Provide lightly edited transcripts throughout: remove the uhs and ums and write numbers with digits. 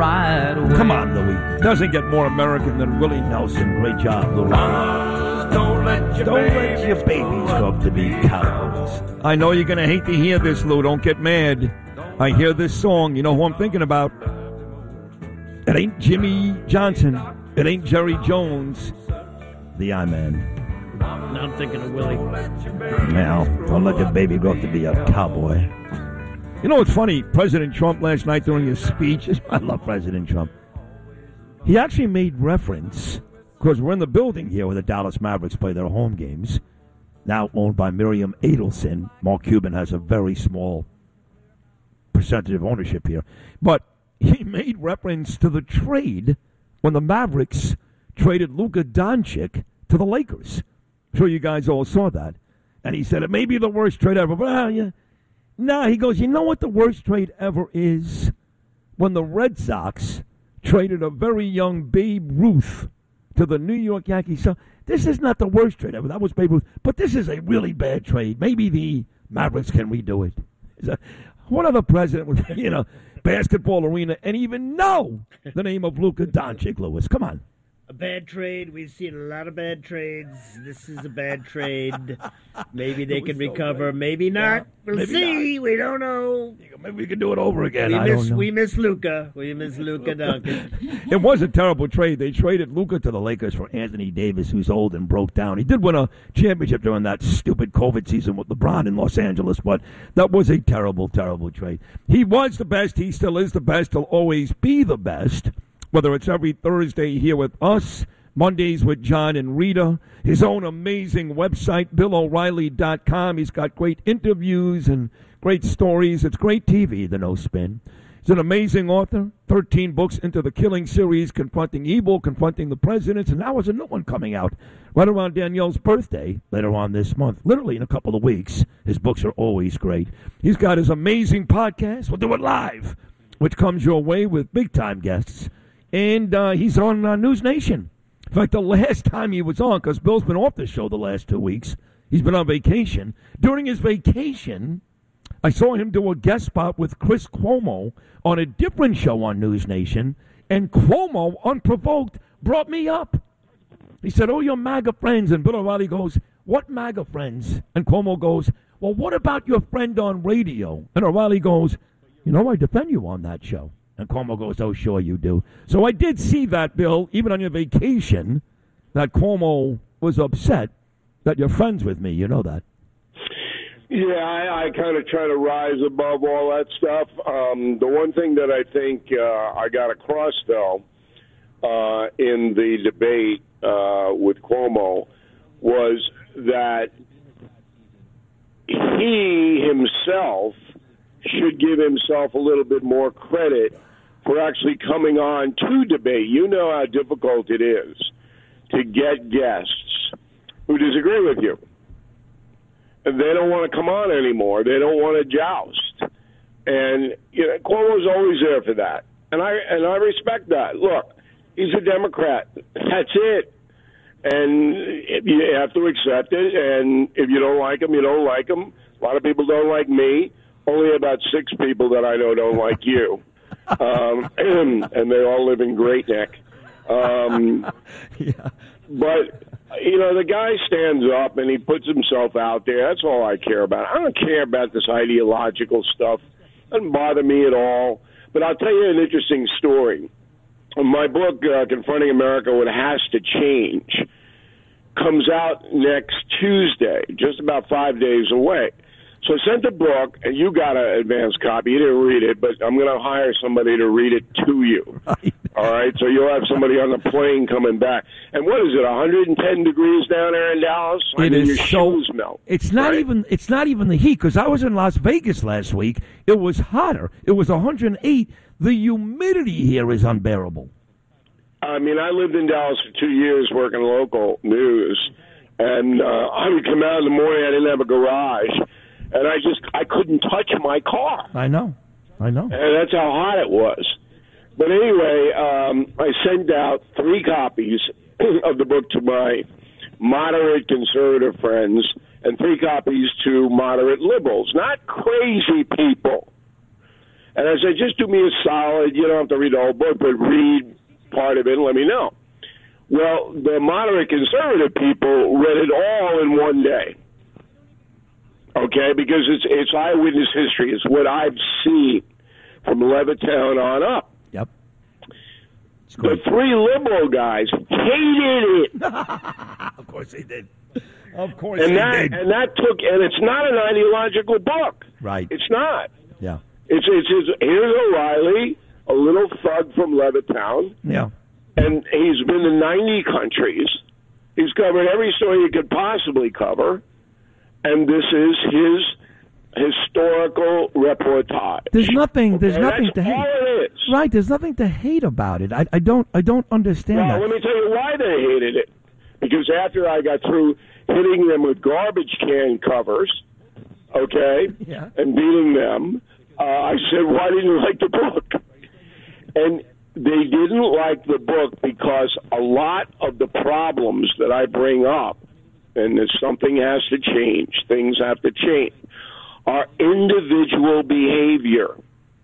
right away. Come on, Louis. Doesn't get more American than Willie Nelson. Great job, Louis. Don't let your babies grow up to be cowboys. I know you're going to hate to hear this, Lou. Don't get mad. I hear this song. You know who I'm thinking about? It ain't Jimmy Johnson. It ain't Jerry Jones. The I-Man. Now I'm thinking of Willie. Now, don't let your baby grow up to be a cowboy. You know what's funny? President Trump last night during his speech, I love President Trump. He actually made reference, because we're in the building here where the Dallas Mavericks play their home games, now owned by Miriam Adelson. Mark Cuban has a very small percentage of ownership here. But he made reference to the trade when the Mavericks traded Luka Doncic to the Lakers. I'm sure you guys all saw that. And he said it may be the worst trade ever. But, he goes, you know what the worst trade ever is? When the Red Sox traded a very young Babe Ruth to the New York Yankees. So this is not the worst trade ever. That was Babe Ruth. But this is a really bad trade. Maybe the Mavericks can redo it. What other president would, basketball arena and even know the name of Luka Doncic, Lewis? Come on. A bad trade. We've seen a lot of bad trades. This is a bad trade. Maybe they can recover. Maybe not. We'll see. Not. We don't know. Maybe we can do it over again. We miss Luka. We miss Luka Doncic. It was a terrible trade. They traded Luka to the Lakers for Anthony Davis, who's old and broke down. He did win a championship during that stupid COVID season with LeBron in Los Angeles, but that was a terrible, terrible trade. He was the best. He still is the best. He'll always be the best. Whether it's every Thursday here with us, Mondays with John and Rita, his own amazing website, BillO'Reilly.com. He's got great interviews and great stories. It's great TV, The No Spin. He's an amazing author, 13 books into the Killing series, confronting evil, confronting the presidents, and now there's a new one coming out right around Danielle's birthday later on this month, literally in a couple of weeks. His books are always great. He's got his amazing podcast, We'll Do It Live, which comes your way with big-time guests. And he's on News Nation. In fact, the last time he was on, because Bill's been off the show the last 2 weeks, he's been on vacation. During his vacation, I saw him do a guest spot with Chris Cuomo on a different show on News Nation, and Cuomo, unprovoked, brought me up. He said, oh, your MAGA friends. And Bill O'Reilly goes, what MAGA friends? And Cuomo goes, well, what about your friend on radio? And O'Reilly goes, I defend you on that show. And Cuomo goes, oh, sure you do. So I did see that, Bill, even on your vacation, that Cuomo was upset that you're friends with me. You know that. Yeah, I kind of try to rise above all that stuff. The one thing that I think I got across, though, in the debate with Cuomo was that he himself should give himself a little bit more credit for actually coming on to debate. You know how difficult it is to get guests who disagree with you. And they don't want to come on anymore. They don't want to joust. And Cuomo's always there for that. And I respect that. Look, he's a Democrat. That's it. And you have to accept it. And if you don't like him, you don't like him. A lot of people don't like me. Only about 6 people that I know don't like you. And they all live in Great Neck. Yeah. But, the guy stands up and he puts himself out there. That's all I care about. I don't care about this ideological stuff. It doesn't bother me at all. But I'll tell you an interesting story. My book, Confronting America, What Has to Change, comes out next Tuesday, just about 5 days away. So I sent the book, and you got an advance copy. You didn't read it, but I'm going to hire somebody to read it to you. Right. All right? So you'll have somebody on the plane coming back. And what is it, 110 degrees down there in Dallas? Your shoes melt. It's not even the heat, because I was in Las Vegas last week. It was hotter. It was 108. The humidity here is unbearable. I mean, I lived in Dallas for 2 years working local news, and I would come out in the morning. I didn't have a garage. And I couldn't touch my car. I know. And that's how hot it was. But anyway, I sent out 3 copies of the book to my moderate conservative friends and 3 copies to moderate liberals. Not crazy people. And I said, just do me a solid. You don't have to read the whole book, but read part of it and let me know. Well, the moderate conservative people read it all in one day. Okay, because it's eyewitness history. It's what I've seen from Levittown on up. Yep. The three liberal guys hated it. Of course they did. Of course and they that, did. And that took, and it's not an ideological book. Right. It's not. Yeah. It's here's O'Reilly, a little thug from Levittown. Yeah. And he's been to 90 countries. He's covered every story he could possibly cover. And this is his historical reportage. There's nothing That's to hate. all it is. Right, there's nothing to hate about it. I don't understand Well, that. let me tell you why they hated it. Because after I got through hitting them with garbage can covers, okay, Yeah. and beating them, I said, why didn't you like the book? And they didn't like the book because a lot of the problems that I bring up, and that something has to change, things have to change, are individual behavior.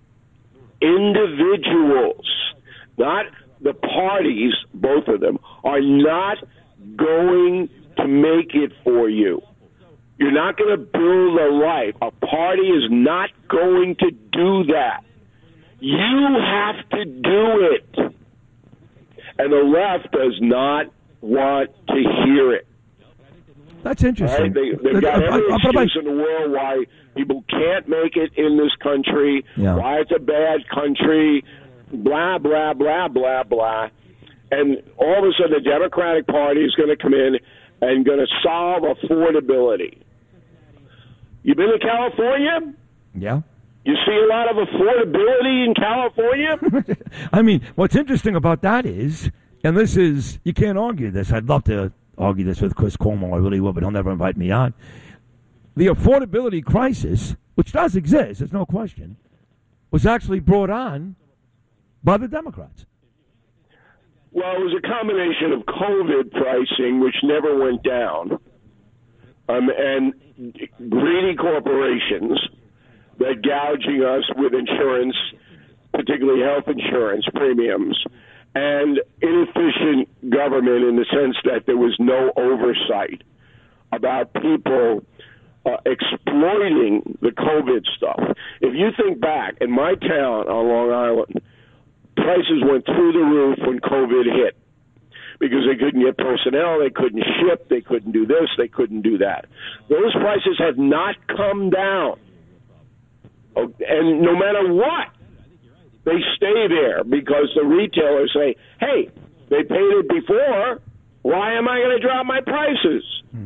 Individuals, not the parties, both of them, are not going to make it for you. You're not going to build a life. A party is not going to do that. You have to do it. And the left does not want to hear it. That's interesting. Right? They've got every excuse in the world why people can't make it in this country, why it's a bad country, blah, blah, blah, blah, blah. And all of a sudden the Democratic Party is going to come in and going to solve affordability. You been to California? Yeah. You see a lot of affordability in California? I mean, what's interesting about that is, and this is, you can't argue this. I'd love to argue this with Chris Cuomo. I really would, but he'll never invite me on. The affordability crisis, which does exist, there's no question, was actually brought on by the Democrats. Well, it was a combination of COVID pricing, which never went down, and greedy corporations that gouging us with insurance, particularly health insurance premiums, and inefficient government in the sense that there was no oversight about people exploiting the COVID stuff. If you think back, in my town on Long Island, prices went through the roof when COVID hit because they couldn't get personnel, they couldn't ship, they couldn't do this, they couldn't do that. Those prices have not come down. And no matter what, they stay there because the retailers say, hey, they paid it before, why am I going to drop my prices?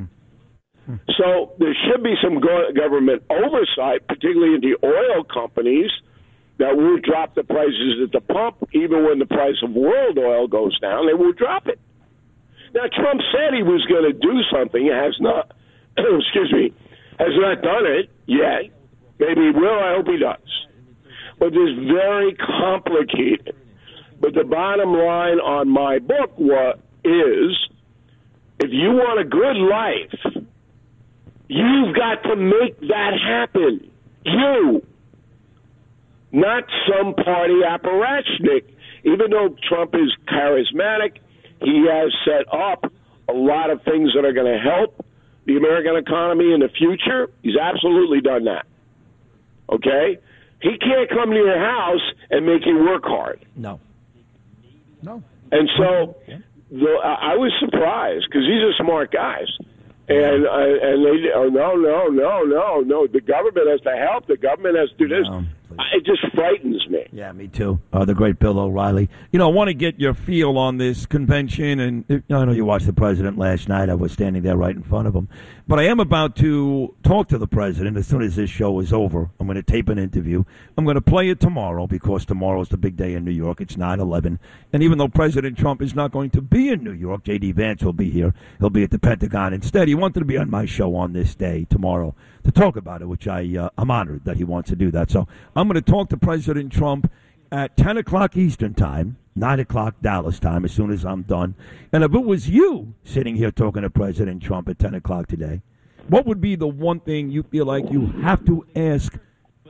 So there should be some government oversight, particularly in the oil companies, that will drop the prices at the pump, even when the price of world oil goes down, they will drop it. Now, Trump said he was going to do something. He has not, has not done it yet. Maybe he will. I hope he does. But it's very complicated. But the bottom line on my book is, if you want a good life, you've got to make that happen. You. Not some party apparatchik. Even though Trump is charismatic, he has set up a lot of things that are going to help the American economy in the future. He's absolutely done that. Okay? He can't come to your house and make you work hard. No. And so I was surprised because these are smart guys. And they no. The government has to help. The government has to do this. It just frightens me. Yeah, me too. The great Bill O'Reilly. You know, I want to get your feel on this convention. And I know you watched the president last night. I was standing there right in front of him. But I am about to talk to the president as soon as this show is over. I'm going to tape an interview. I'm going to play it tomorrow because tomorrow is the big day in New York. It's 9/11. And even though President Trump is not going to be in New York, J.D. Vance will be here. He'll be at the Pentagon. Instead, he wanted to be on my show on this day, tomorrow, to talk about it, which I'm honored that he wants to do that. So I'm going to talk to President Trump at 10 o'clock Eastern Time, 9 o'clock Dallas time, as soon as I'm done. And if it was you sitting here talking to President Trump at 10 o'clock today, what would be the one thing you feel like you have to ask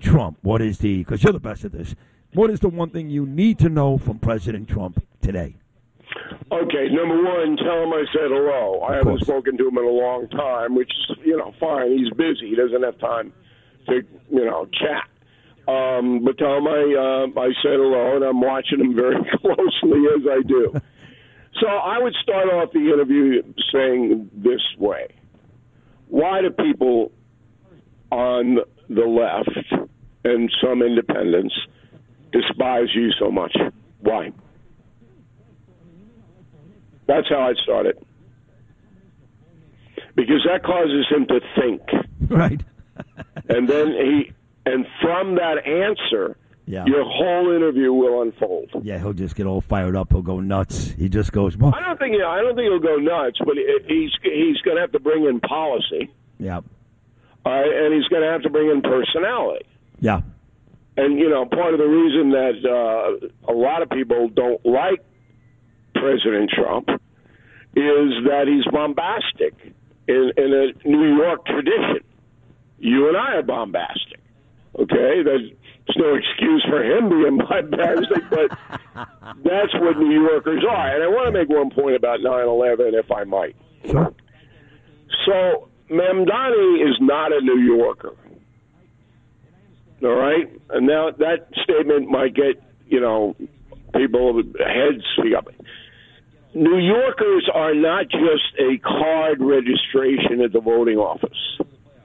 Trump, because you're the best at this, what is the one thing you need to know from President Trump today? Okay, number one, tell him I said hello. I haven't spoken to him in a long time, which is, fine. He's busy. He doesn't have time to, chat. But tell him I said hello, and I'm watching him very closely as I do. So I would start off the interview saying this way. Why do people on the left and some independents despise you so much? Why? That's how I'd start it. Because that causes him to think. Right. and from that answer, your whole interview will unfold. Yeah, he'll just get all fired up. He'll go nuts. He just goes, well, I don't think he'll go nuts, but he's going to have to bring in policy. Yeah. And he's going to have to bring in personality. Yeah. And, part of the reason that a lot of people don't like President Trump is that he's bombastic in a New York tradition. You and I are bombastic, okay? There's no excuse for him being bombastic, but that's what New Yorkers are. And I want to make one point about 9/11, if I might. Sure. So Mamdani is not a New Yorker, all right? And now that statement might get, people heads speak up. New Yorkers are not just a card registration at the voting office.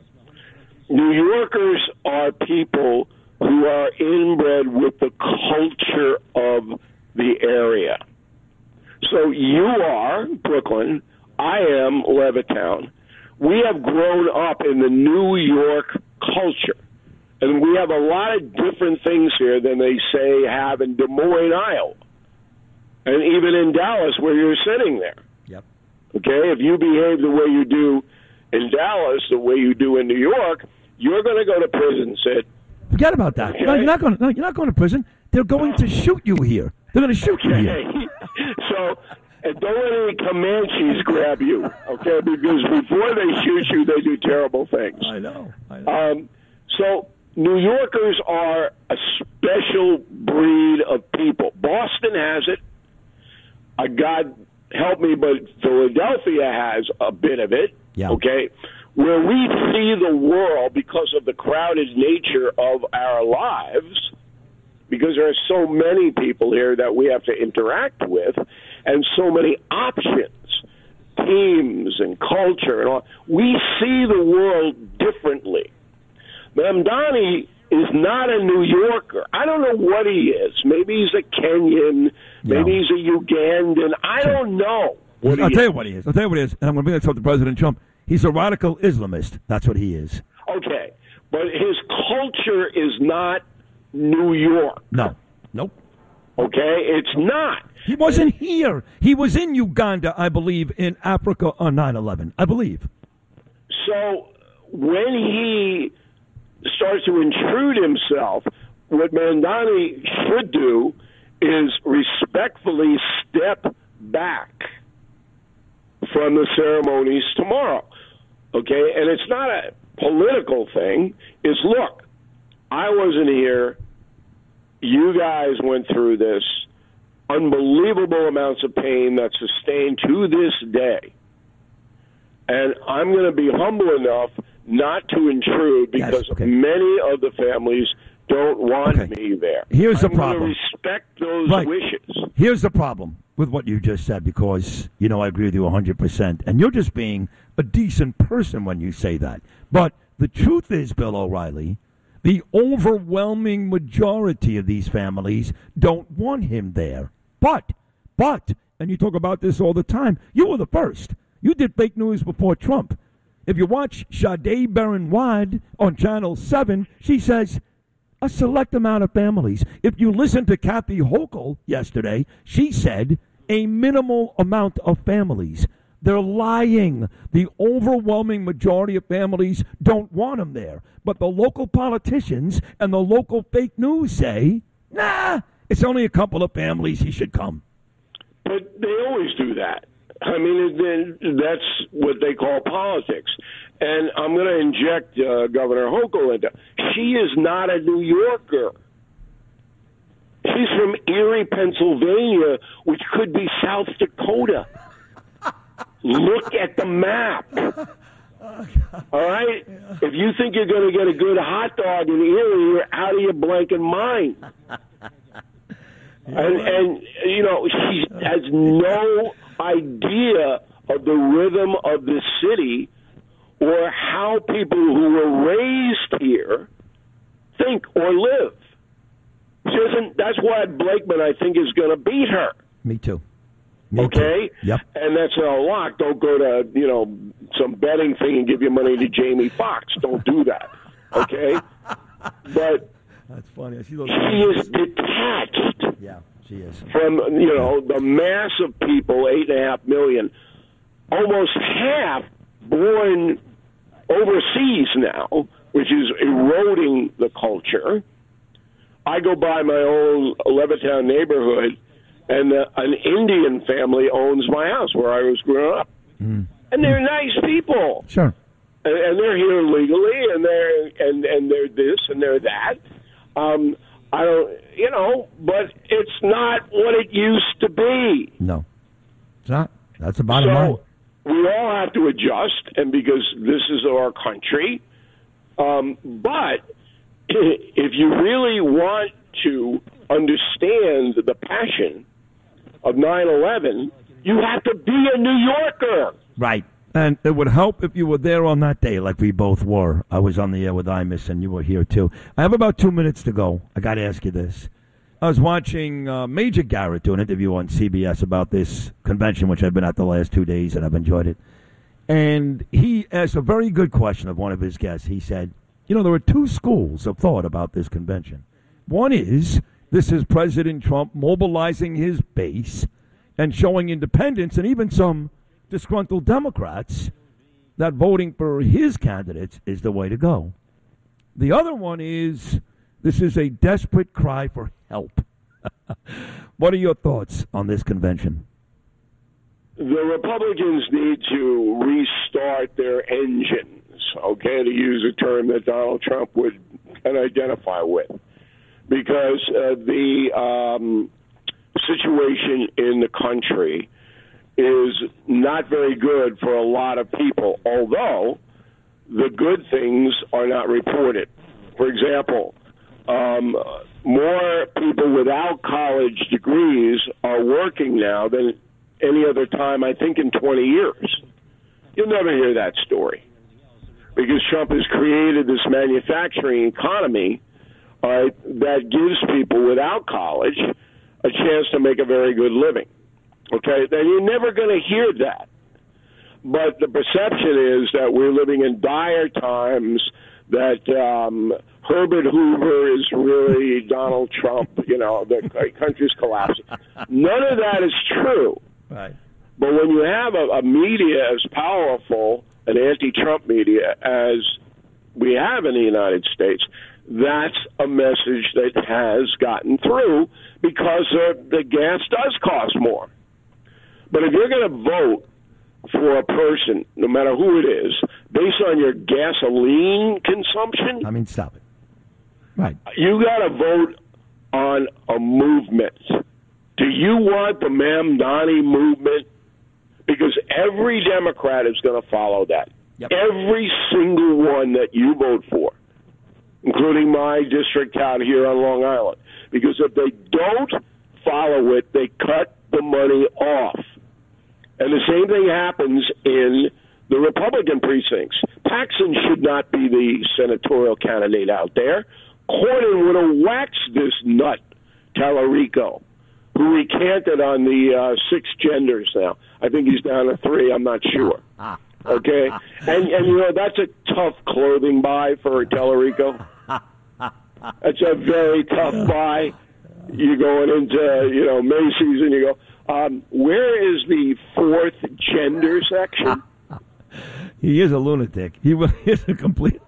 New Yorkers are people who are inbred with the culture of the area. So you are Brooklyn, I am Levittown. We have grown up in the New York culture. And we have a lot of different things here than they have in Des Moines, Iowa. And even in Dallas, where you're sitting there. Yep. Okay, if you behave the way you do in Dallas, the way you do in New York, you're going to go to prison, Sid. Forget about that. Okay? No, you're not going to prison. They're going to shoot you here. They're going to shoot you here. So, don't let any Comanches grab you, okay? Because before they shoot you, they do terrible things. I know. So New Yorkers are a special breed of people. Boston has it. God help me, but Philadelphia has a bit of it, okay, where we see the world because of the crowded nature of our lives, because there are so many people here that we have to interact with, and so many options, teams and culture and all. We see the world differently. Mamdani is not a New Yorker. I don't know what he is. Maybe he's a Kenyan. Maybe he's a Ugandan. I don't know. I'll tell you what he is. And I'm going to bring this up to President Trump. He's a radical Islamist. That's what he is. Okay. But his culture is not New York. No. Nope. Okay? It's not. He wasn't here. He was in Uganda, I believe, in Africa on 9/11. I believe. So when he starts to intrude himself, what Mamdani should do is respectfully step back from the ceremonies tomorrow. Okay? And it's not a political thing. It's, look, I wasn't here. You guys went through this. Unbelievable amounts of pain that's sustained to this day. And I'm going to be humble enough not to intrude because many of the families don't want me there. Here's the I'm problem. going to respect those wishes. Here's the problem with what you just said, because, I agree with you 100%. And you're just being a decent person when you say that. But the truth is, Bill O'Reilly, the overwhelming majority of these families don't want him there. But, and you talk about this all the time, you were the first. You did fake news before Trump. If you watch Sade Baron-Wad on Channel 7, she says a select amount of families. If you listen to Kathy Hochul yesterday, she said a minimal amount of families. They're lying. The overwhelming majority of families don't want him there. But the local politicians and the local fake news say, nah, it's only a couple of families, he should come. But they always do that. I mean, that's what they call politics. And I'm going to inject Governor Hochul into. She is not a New Yorker. She's from Erie, Pennsylvania, which could be South Dakota. Look at the map. All right? If you think you're going to get a good hot dog in Erie, you're out of your blanking mind. And you know, she has no idea of the rhythm of the city or how people who were raised here think or live. She doesn't. That's why Blakeman, I think, is going to beat her. Me too. Okay? Yep. And that's a lock. Don't go to, some betting thing and give your money to Jamie Foxx. Don't do that. Okay? But that's funny. she is detached. Yeah, she is. From, the mass of people, 8.5 million, almost half born overseas now, which is eroding the culture. I go by my old Levittown neighborhood, and an Indian family owns my house where I was growing up. And they're nice people. Sure. And they're here legally, and they're this and they're that. I don't, but it's not what it used to be. No, it's not. That's the bottom line. We all have to adjust, and because this is our country. But if you really want to understand the passion of 9/11, you have to be a New Yorker. Right. And it would help if you were there on that day, like we both were. I was on the air with Imus, and you were here, too. I have about 2 minutes to go. I got to ask you this. I was watching Major Garrett do an interview on CBS about this convention, which I've been at the last 2 days, and I've enjoyed it. And he asked a very good question of one of his guests. He said, there are two schools of thought about this convention. One is, this is President Trump mobilizing his base and showing independents and even some disgruntled Democrats that voting for his candidates is the way to go. The other one is, this is a desperate cry for help. What are your thoughts on this convention? The Republicans need to restart their engines, okay, to use a term that Donald Trump can identify with, because the situation in the country is not very good for a lot of people, although the good things are not reported. For example, more people without college degrees are working now than any other time, I think, in 20 years. You'll never hear that story because Trump has created this manufacturing economy that gives people without college a chance to make a very good living. Okay, then you're never going to hear that. But the perception is that we're living in dire times, that Herbert Hoover is really Donald Trump, the country's collapsing. None of that is true. Right. But when you have a media as powerful, an anti-Trump media, as we have in the United States, that's a message that has gotten through because the gas does cost more. But if you're going to vote for a person, no matter who it is, based on your gasoline consumption, stop it. Right. You got to vote on a movement. Do you want the Mamdani movement? Because every Democrat is going to follow that. Yep. Every single one that you vote for, including my district out here on Long Island. Because if they don't follow it, they cut the money off. And the same thing happens in the Republican precincts. Paxson should not be the senatorial candidate out there. Cornyn would have waxed this nut, Tallarico, who recanted on the 6 genders now. I think he's down to 3. I'm not sure. Okay? And that's a tough clothing buy for Tallarico. That's a very tough buy. You're going into, Macy's and you go, where is the 4th gender section? He is a lunatic. He is a complete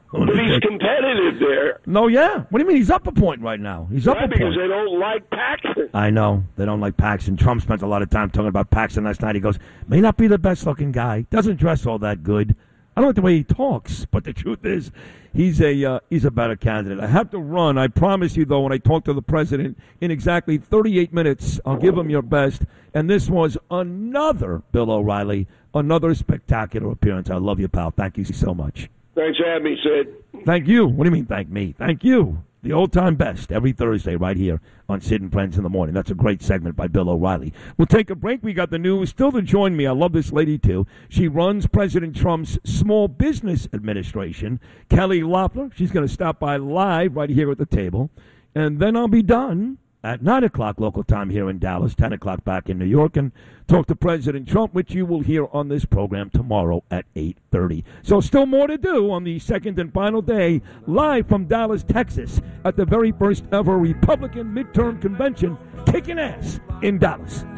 But he's competitive there. No, yeah. What do you mean? He's up a point right now. He's up a Because point. they don't like Paxton. I know. They don't like Paxton. Trump spent a lot of time talking about Paxton last night. He goes, may not be the best-looking guy. Doesn't dress all that good. I don't like the way he talks, but the truth is, he's a better candidate. I have to run. I promise you, though, when I talk to the president in exactly 38 minutes, I'll give him your best. And this was another Bill O'Reilly, another spectacular appearance. I love you, pal. Thank you so much. Thanks for having me, Sid. Thank you. What do you mean, thank me? Thank you. The old-time best every Thursday right here on Sid and Friends in the Morning. That's a great segment by Bill O'Reilly. We'll take a break. We got the news. Still to join me, I love this lady, too. She runs President Trump's Small Business Administration. Kelly Loeffler. She's going to stop by live right here at the table. And then I'll be done at 9 o'clock local time here in Dallas, 10 o'clock back in New York, and talk to President Trump, which you will hear on this program tomorrow at 8:30. So still more to do on the second and final day, live from Dallas, Texas, at the very first ever Republican midterm convention, kicking ass in Dallas.